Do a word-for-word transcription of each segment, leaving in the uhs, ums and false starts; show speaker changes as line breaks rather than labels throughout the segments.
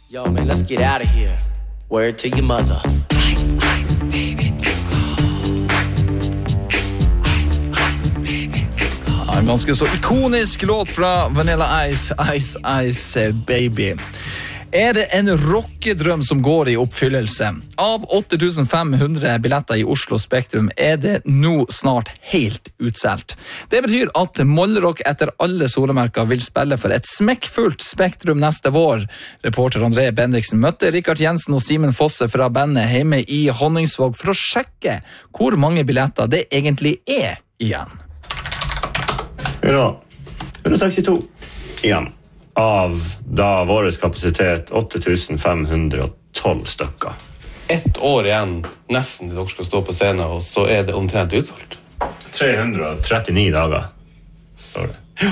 Yo, man, let's get out of here. Word to your mother. Ice, ice, baby,
Ice, ice, baby, en ganske så ikonisk låt fra Vanilla Ice, Ice, Ice, baby. Er det en rockedrøm som går i oppfyllelse? Av åtte tusen fem hundre billetter i Oslo Spektrum er det nå snart helt utselt. Det betyr at Mollerock etter alle solemerker vil spille for et smekkfullt Spektrum neste vår. Reporter André Bendiksen møtte Rikard Jensen og Simen Fosse fra bandet hjemme i Honningsvåg for å sjekke hvor mange billetter det egentlig er igjen.
Ja, hundre sekstito igjen. Av da vår kapasitet åtte tusen fem hundre tolv stykker.
Ett år igjen, nesten til dere skal stå på scenen, og så er det omtrent utsolgt.
tre hundre trettini dager, står det.
Ja.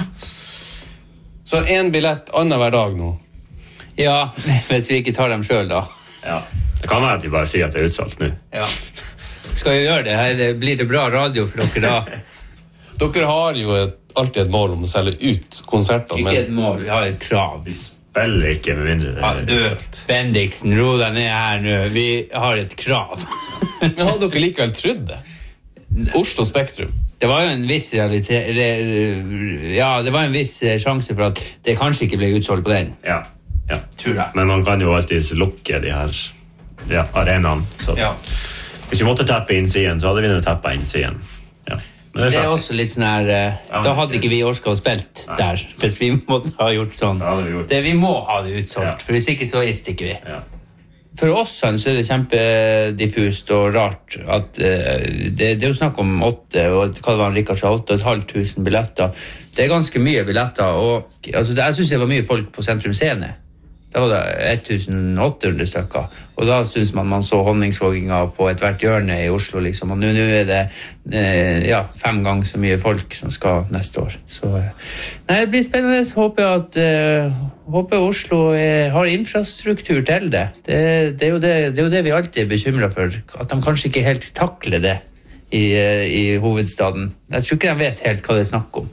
Så en billett annen hver dag nå?
Ja, hvis vi ikke tar dem selv da.
Ja, det kan være at de bare sier at det er utsolgt nå.
Ja. Skal vi gjøre det her? Blir det bra radio for dere da?
Dere har jo et alltid et mål om å selge ut konserter.
Ikke et mål, vi har et krav.
Vi spiller ikke med mindre det
er ja, du, Bendiksen, ro deg ned her nå. Vi har et krav.
Men har dere likevel trodd det? Oslo Spektrum.
Det var jo en viss realitet... Ja, det var en viss sjanse for at det kanskje ikke ble utsolgt på den.
Ja, ja.
Tror jeg.
Men man kan jo alltid lukke de her ja, arenaene. Så. Ja. Hvis vi måtte tappe innsiden, så hadde vi nå tappet innsiden. Ja.
Det er, det er også litt sånn her da hadde ikke vi orska å spilt der hvis vi måtte ha gjort sånn det, det vi må ha det utsolgt for hvis ikke så ist ikke vi ja. For oss så er det kjempediffust og rart at uh, det, det er jo snakk om åtte og hva var Rikard sa, åtte og et halvt tusen billetter det er ganske mye billetter og altså, det, jeg synes det var mye folk på Sentrum Scene da var det ett tusen åtte hundre stykker og da synes man man så honningsvåginger på et hvert hjørne i Oslo liksom. Og nå, nå er det eh, ja, fem ganger så mye folk som skal neste år så eh, nei, det blir spennende håper at eh, håper Oslo eh, har infrastruktur til det det, det, er jo det det er jo det vi alltid er bekymret for at de kanskje ikke helt takler det i, eh, i hovedstaden jeg tror ikke de vet helt hva det er snakk om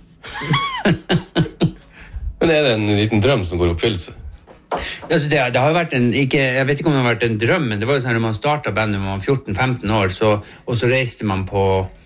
Men er det en liten drøm som går i oppfyllelse?
Altså det, det har vært en, ikke, jeg vet ikke om det har vært en drøm, men det var jo sånn når man startet bandet når man var fjorten femten år, så, og så reiste man på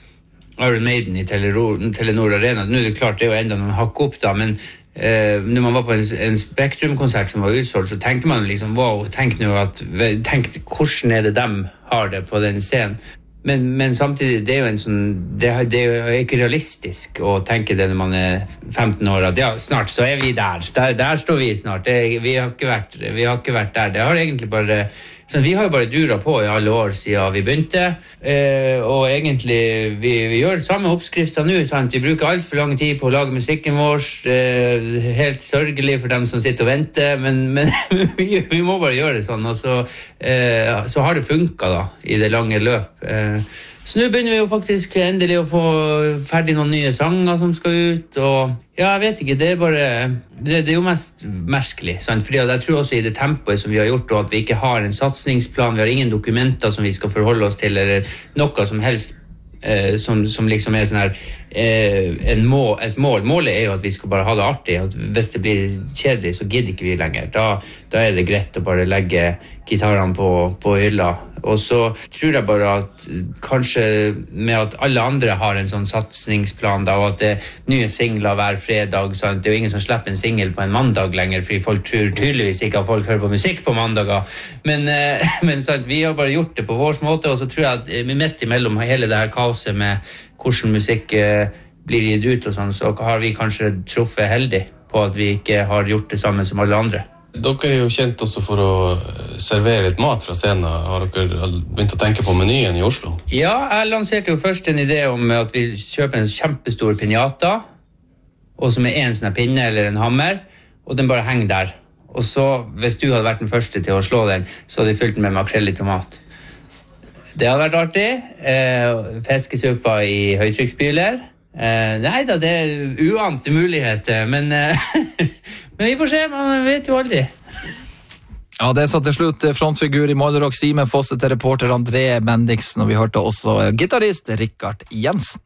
Iron Maiden i Telenor, Telenor Arena. Nå er det klart, det er jo enda noen hakk opp da, men eh, når man var på en, en Spektrum-konsert som var utsolgt, så tenkte man liksom, wow, tenk nå at, tenk hvordan er det dem har det på den scenen. Men, men samtidig, det er jo en sånn, det, det er jo ikke realistisk å tenke det når man er femten år, at ja, snart så er vi der, der, der står vi snart, det, vi, har ikke vært, vi har ikke vært der, det har egentlig bare, så vi har jo bare duret på i alle år siden vi begynte, eh, og egentlig, vi, vi gjør samme oppskrifter nå, sant? Vi bruker alt for lang tid på å lage musikken vår, eh, helt sørgelig for dem som sitter og venter, men, men vi, vi må bare gjøre det sånn, og så, eh, så har det funket da, i det lange løp, eh, Så nå begynner vi jo faktisk endelig å få ferdig noen nye sanger som skal ut, og ja, jeg vet ikke, det er bare, det, det er jo mest merkelig, sant? Fordi jeg tror også i det tempoet som vi har gjort, og at vi ikke har en satsningsplan, vi har ingen dokumenter som vi skal forholde oss til, eller noe som helst, eh, som, som liksom er sånn her, eh, en må, et mål. Målet er jo at vi skal bare ha det artig, at hvis det blir kjedelig, så gidder ikke vi lenger. Da, da er det greit å bare legge gitarene på, på hylla. Og så tror jeg bare at kanskje med at alle andre har en sånn satsningsplan da, og at det er nye singler hver fredag, sant? Det er jo ingen som slipper en single på en mandag lenger, fordi folk tror tydeligvis ikke at folk hører på musikk på mandager. Men, eh, men sant? Vi har bare gjort det på vår måte, og så tror jeg at midt imellom hele det her kaoset med hvordan musikk eh, blir gitt ut og sånn, så har vi kanskje truffet heldig på at vi ikke har gjort det samme som alle andre.
Dere er jo kjent også for å servere litt mat fra scenen. Har dere begynt å tenke på menyen i Oslo?
Ja, jeg lanserte jo først en idé om at vi kjøper en kjempestor piñata, og som er en sånn pinne eller en hammer, og den bare henger der. Og så, hvis du hadde vært den første til å slå den, så hadde vi fylt den med makrell i tomat. Det hadde vært artig. Eh, fiskesuppa i høytrykksspyler. Eh, nei da, det er uante muligheter, men, eh, men vi får se, man vet jo aldri.
Ja, det satt til slutt frontfigur i Mollerock, Simen Fosse til reporter André Bendiksen, og vi hørte også gitarist Rikard Jensen.